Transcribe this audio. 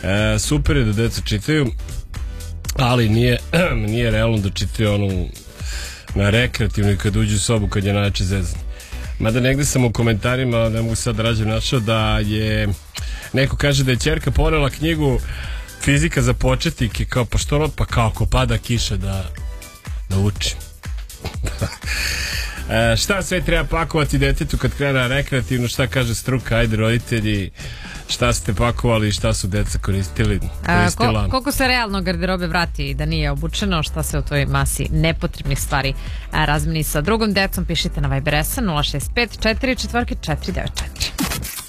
Super je da deca čitaju, ali nije realno da čitaju onu na rekreativnoj kad uđu u sobu kad je najjače zezanje. Mada negde sam u komentarima, ne mogu sad da rađem, našao da je neko kaže da je ćerka ponela knjigu Fizika za početnike, kao pa što ono, pa kao ako pada kiša da učim. Šta sve treba pakovati detetu kad krene rekreativno, šta kaže struka, ajde roditelji, šta ste pakovali i šta su deca koristila? Koliko se realno garderobe vrati da nije obučeno, šta se u toj masi nepotrebnih stvari razmeni sa drugom decom, pišite na Viber 065 44 494.